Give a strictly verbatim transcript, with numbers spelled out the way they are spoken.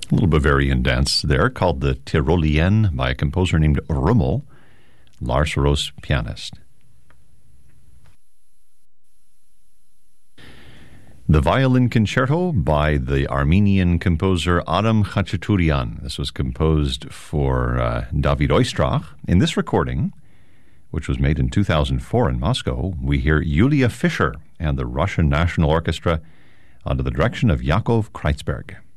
A little Bavarian dance there called the Tyrolienne by a composer named Rummel, Lars Roos pianist. The Violin Concerto by the Armenian composer Adam Khachaturian. This was composed for uh, David Oistrakh. In this recording, which was made in two thousand four in Moscow, we hear Yulia Fischer and the Russian National Orchestra under the direction of Yakov Kreizberg.